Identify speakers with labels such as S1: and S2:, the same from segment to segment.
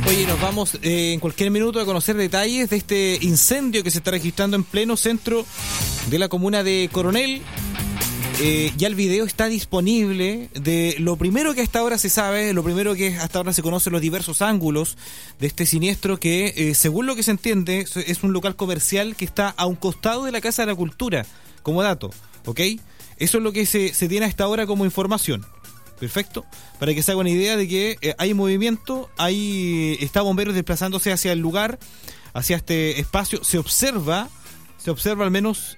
S1: Oye, nos vamos en cualquier minuto a conocer detalles de este incendio que se está registrando en pleno centro de la comuna de Coronel. Ya el video está disponible de lo primero que hasta ahora se sabe, lo primero que hasta ahora se conocen los diversos ángulos de este siniestro que, según lo que se entiende, es un local comercial que está a un costado de la Casa de la Cultura, como dato, ¿ok? Eso es lo que se tiene hasta ahora como información. Perfecto, para que se haga una idea de que hay movimiento, está bomberos desplazándose hacia el lugar, hacia este espacio. Se observa al menos,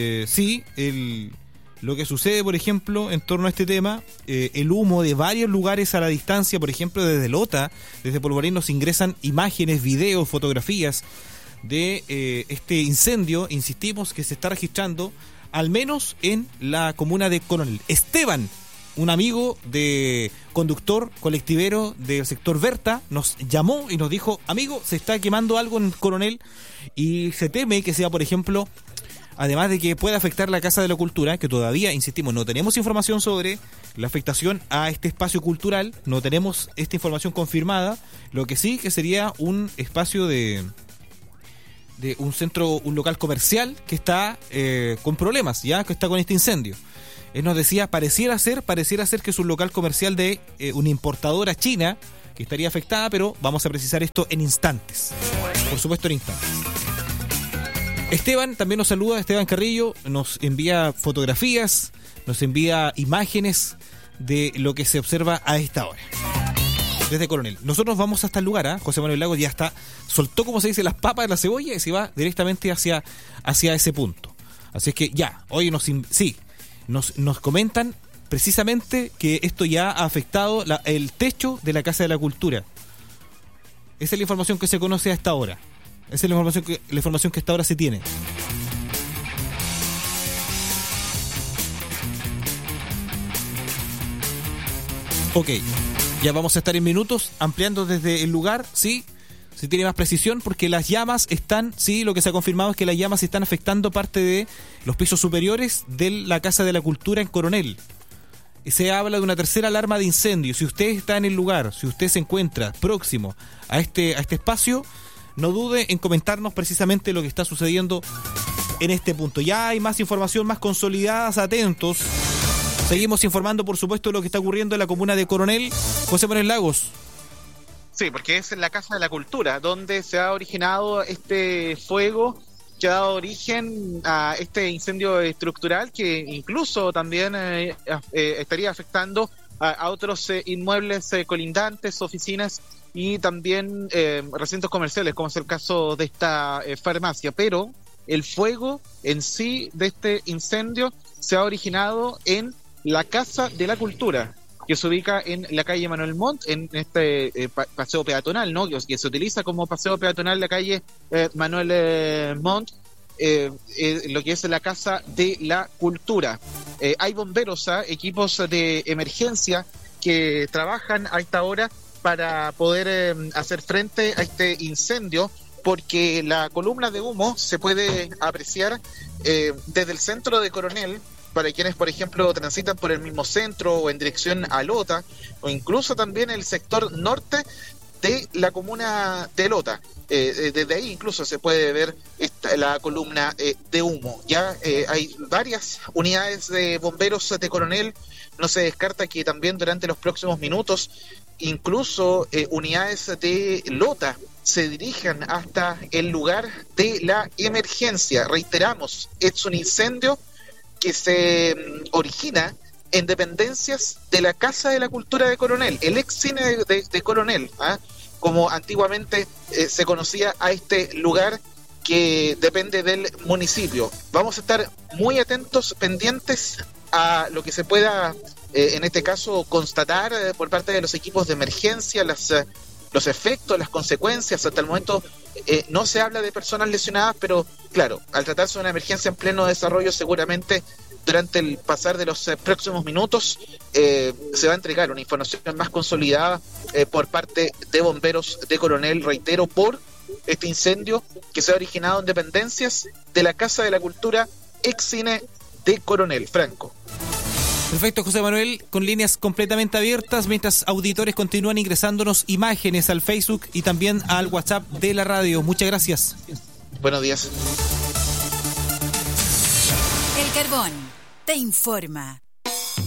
S1: lo que sucede, por ejemplo, en torno a este tema, el humo de varios lugares a la distancia, por ejemplo, desde Lota, desde Polvorín nos ingresan imágenes, videos, fotografías de este incendio, insistimos, que se está registrando, al menos en la comuna de Coronel. Esteban, un amigo de conductor colectivero del sector Berta, nos llamó y nos dijo: amigo, se está quemando algo en Coronel y se teme que sea, por ejemplo, además de que pueda afectar la Casa de la Cultura, que todavía, insistimos, no tenemos información sobre la afectación a este espacio cultural, no tenemos esta información confirmada, lo que sí que sería un espacio de un centro, un local comercial que está con problemas, ya que está con este incendio. Él nos decía, pareciera ser que es un local comercial de una importadora china que estaría afectada, pero vamos a precisar esto en instantes. Por supuesto, en instantes. Esteban también nos saluda, Esteban Carrillo, nos envía fotografías, nos envía imágenes de lo que se observa a esta hora. Desde Coronel. Nosotros vamos hasta el lugar, José Manuel Lagos ya está, soltó, como se dice, las papas de la cebolla y se va directamente hacia ese punto. Así es que ya, hoy nos comentan precisamente que esto ya ha afectado el techo de la Casa de la Cultura. Esa es la información que se conoce hasta ahora. Esa es la información que hasta ahora se tiene. Ok, ya vamos a estar en minutos ampliando desde el lugar, sí. Se tiene más precisión porque las llamas están, sí, lo que se ha confirmado es que las llamas están afectando parte de los pisos superiores de la Casa de la Cultura en Coronel. Se habla de una tercera alarma de incendio. Si usted está en el lugar, si usted se encuentra próximo a este espacio, no dude en comentarnos precisamente lo que está sucediendo en este punto. Ya hay más información, más consolidadas, atentos. Seguimos informando, por supuesto, de lo que está ocurriendo en la comuna de Coronel. José Manuel Lagos.
S2: Sí, porque es en la Casa de la Cultura donde se ha originado este fuego que ha dado origen a este incendio estructural que incluso también estaría afectando a otros inmuebles colindantes, oficinas y también recintos comerciales, como es el caso de esta farmacia. Pero el fuego en sí de este incendio se ha originado en la Casa de la Cultura, que se ubica en la calle Manuel Montt, en este paseo peatonal, ¿no? Que se utiliza como paseo peatonal la calle Manuel Montt, lo que es la Casa de la Cultura. Hay bomberos, equipos de emergencia que trabajan a esta hora para poder hacer frente a este incendio, porque la columna de humo se puede apreciar desde el centro de Coronel, para quienes, por ejemplo, transitan por el mismo centro o en dirección a Lota, o incluso también el sector norte de la comuna de Lota. Desde ahí incluso se puede ver la columna de humo. Ya hay varias unidades de bomberos de Coronel. No se descarta que también durante los próximos minutos incluso unidades de Lota se dirijan hasta el lugar de la emergencia. Reiteramos, es un incendio que se origina en dependencias de la Casa de la Cultura de Coronel, el ex cine de Coronel, como antiguamente se conocía a este lugar que depende del municipio. Vamos a estar muy atentos, pendientes a lo que se pueda, en este caso, constatar por parte de los equipos de emergencia, los efectos, las consecuencias. Hasta el momento no se habla de personas lesionadas, pero claro, al tratarse de una emergencia en pleno desarrollo, seguramente durante el pasar de los próximos minutos se va a entregar una información más consolidada por parte de bomberos de Coronel, reitero, por este incendio que se ha originado en dependencias de la Casa de la Cultura, ex cine de Coronel. Franco.
S1: Perfecto, José Manuel, con líneas completamente abiertas, mientras auditores continúan ingresándonos imágenes al Facebook y también al WhatsApp de la radio. Muchas gracias.
S2: Buenos días.
S3: El Carbón te informa.